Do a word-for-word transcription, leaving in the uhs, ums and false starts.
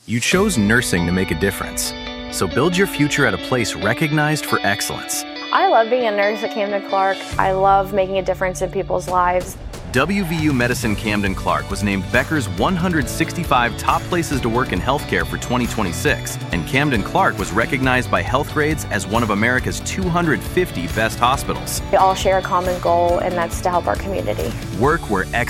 You chose nursing to make a difference. So build your future at a place recognized for excellence. I love being a nurse at Camden Clark. I love making a difference in people's lives. W V U Medicine Camden Clark was named Becker's one hundred sixty-five Top Places to Work in Healthcare for twenty twenty-six, and Camden Clark was recognized by Healthgrades as one of America's two hundred fifty best hospitals. We all share a common goal, and that's to help our community. Work where excellence